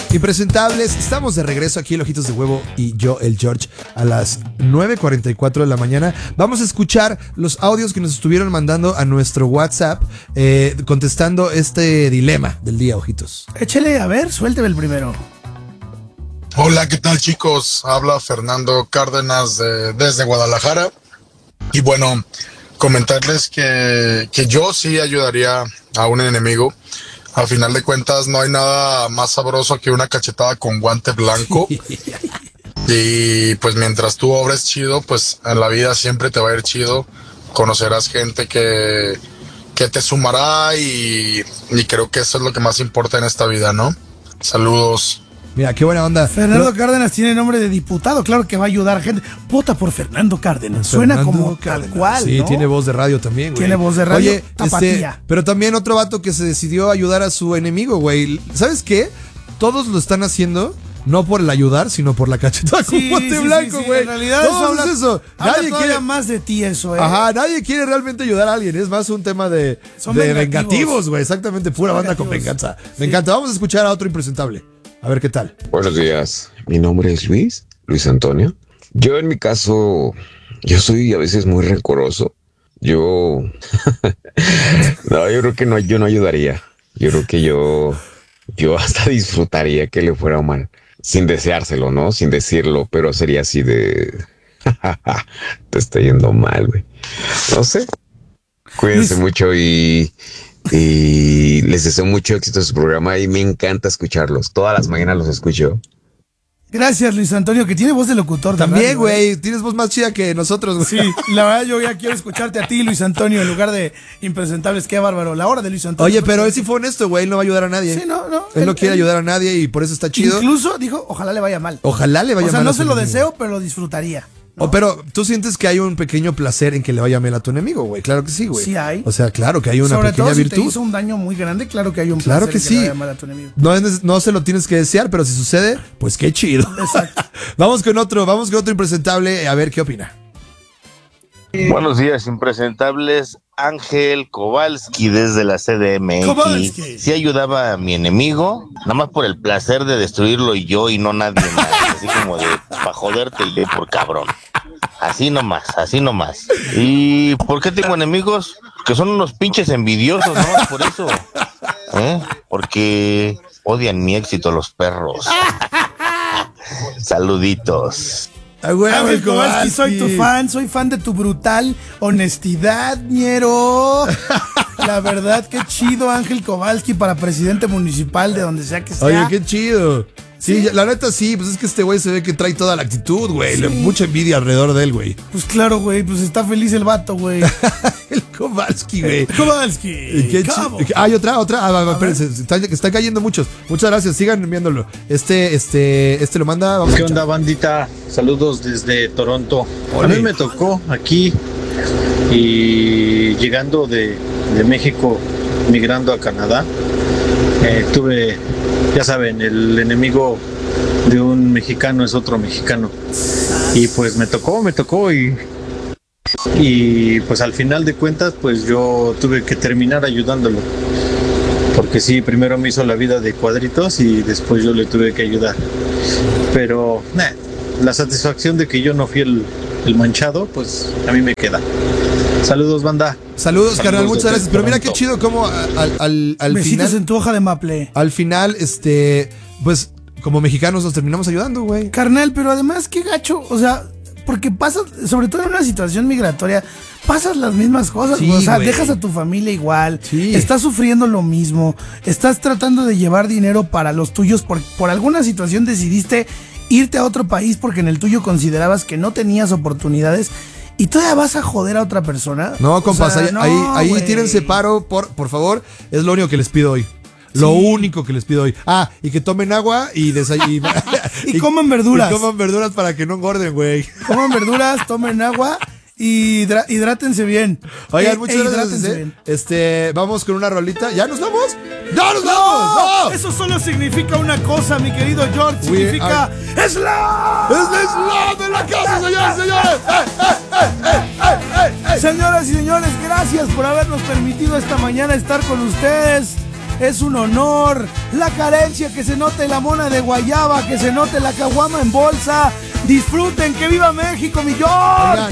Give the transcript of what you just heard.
Impresentables, estamos de regreso aquí en Ojitos de Huevo y yo, el George, a las 9:44 de la mañana. Vamos a escuchar los audios que nos estuvieron mandando a nuestro WhatsApp, contestando este dilema del día, Ojitos. Échale, a ver, suélteme el primero. Hola, ¿qué tal, chicos? Habla Fernando Cárdenas desde Guadalajara. Y bueno, comentarles que yo sí ayudaría a un enemigo. A final de cuentas, no hay nada más sabroso que una cachetada con guante blanco. Y pues mientras tú obres chido, pues en la vida siempre te va a ir chido. Conocerás gente que te sumará y creo que eso es lo que más importa en esta vida, ¿no? Saludos. Mira, qué buena onda. Fernando Cárdenas tiene nombre de diputado, claro que va a ayudar a gente. Vota por Fernando Cárdenas. Suena como tal cual, sí, ¿no? tiene voz de radio también, güey. Tiene voz de radio. Oye, tapatía. pero también otro vato que se decidió ayudar a su enemigo, güey. ¿Sabes qué? Todos lo están haciendo no por el ayudar, sino por la cachetada con guante blanco, güey. En realidad eso habla Nadie quiere más de ti eso, Ajá, nadie quiere realmente ayudar a alguien. Es más un tema de vengativos, güey. Exactamente, pura banda con venganza. Me encanta. Vamos a escuchar a otro impresentable. A ver qué tal. Buenos días, mi nombre es Luis Antonio. Yo en mi caso, yo soy a veces muy rencoroso. Yo creo que no, yo no ayudaría. Yo creo que yo hasta disfrutaría que le fuera mal, sin deseárselo, ¿no? Sin decirlo, pero sería así de te está yendo mal, güey. No sé. Cuídense mucho y les deseo mucho éxito en su programa y me encanta escucharlos. Todas las mañanas los escucho. Gracias, Luis Antonio, que tiene voz de locutor. También, güey, tienes voz más chida que nosotros, güey. Sí, la verdad yo ya quiero escucharte a ti, Luis Antonio, en lugar de impresentables. Qué bárbaro, la hora de Luis Antonio. Oye, pero él sí fue honesto, güey, él no va a ayudar a nadie. Sí, no. Él no quiere ayudar a nadie y por eso está chido. Incluso dijo, ojalá le vaya mal. Ojalá le vaya mal. O sea, no se lo enemigo. deseo, pero lo disfrutaría. ¿No? Pero tú sientes que hay un pequeño placer en que le vaya mal a tu enemigo, güey. Claro que sí, güey. Sí hay. O sea, claro que hay una Sobre pequeña todo si virtud. te hizo un daño muy grande, claro que hay un Claro placer que en sí. le vaya mal a tu enemigo. No se lo tienes que desear, pero si sucede, pues qué chido. Exacto. Vamos con otro impresentable, a ver qué opina. Buenos días, impresentables. Ángel Kowalski desde la CDMX. Kowalski. Sí ayudaba a mi enemigo, nada más por el placer de destruirlo y no nadie más. Así como de pa' joderte y yo por cabrón. Así nomás. ¿Y por qué tengo enemigos? Que son unos pinches envidiosos, ¿no? Por eso. Porque odian mi éxito los perros. Saluditos. Ángel Kowalski, soy fan de tu brutal honestidad, ñero. La verdad, qué chido, Ángel Kowalski, para presidente municipal de donde sea que sea. Oye, qué chido. Sí, la neta sí, pues es que este güey se ve que trae toda la actitud, güey. Sí. Mucha envidia alrededor de él, güey. Pues claro, güey, pues está feliz el vato, güey. El Kowalski, güey. Kowalski. Hay otra. Espérense, están cayendo muchos. Muchas gracias, sigan enviándolo. Este lo manda. Vamos ¿Qué onda, bandita? Saludos desde Toronto. Ole. A mí me tocó aquí y llegando de México, migrando a Canadá, tuve, ya saben, el enemigo de un mexicano es otro mexicano. Y pues me tocó y pues al final de cuentas pues yo tuve que terminar ayudándolo. Porque sí, primero me hizo la vida de cuadritos y después yo le tuve que ayudar. Pero la satisfacción de que yo no fui el manchado, pues a mí me queda. Saludos, banda. Saludos, carnal, muchas gracias. Pero mira qué chido como al Besitos final. en tu hoja de maple. Al final, pues como mexicanos nos terminamos ayudando, güey. Carnal, pero además qué gacho, o sea, porque pasas, sobre todo en una situación migratoria, pasas las mismas cosas, Sí, güey. O sea, güey. dejas a tu familia igual, Sí. estás sufriendo lo mismo, estás tratando de llevar dinero para los tuyos, por alguna situación decidiste irte a otro país porque en el tuyo considerabas que no tenías oportunidades. ¿Y todavía vas a joder a otra persona? No, compas, O sea, ahí güey. tírense paro, por favor. Es lo único que les pido hoy. Lo único que les pido hoy. Ah, y que tomen agua y Y coman verduras. Y coman verduras para que no engorden, güey. Coman verduras, tomen agua y hidrátense bien. Oigan, muchas hidrátense gracias. bien. Vamos con una rolita. ¿Ya nos vamos? ¡No nos vamos! ¡No! Eso solo significa una cosa, mi querido George. Significa ¡Slam! ¡Es la Slam de la casa, señores, señores! Señoras y señores, gracias por habernos permitido esta mañana estar con ustedes. es un honor. La carencia, que se note la mona de guayaba, que se note la caguama en bolsa. Disfruten, que viva México, mi George.